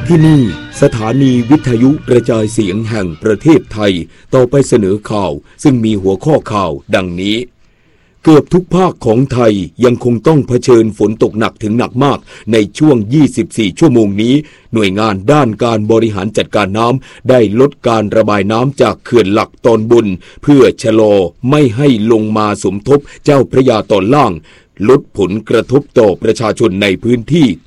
ที่นี่สถานีวิทยุกระจายเสียงแห่งประเทศไทยต่อไปเสนอข่าวซึ่งมีหัวข้อข่าวดังนี้เกือบทุกภาคของไทยยังคงต้องเผชิญฝนตกหนักถึงหนักมากในช่วง 24 ชั่วโมงนี้หน่วยงานด้านการบริหารจัดการน้ำได้ลดการระบายน้ำจากเขื่อนหลักตอนบนเพื่อชะลอไม่ให้ลงมาสมทบเจ้าพระยาตอนล่างลดผลกระทบต่อประชาชนในพื้นที่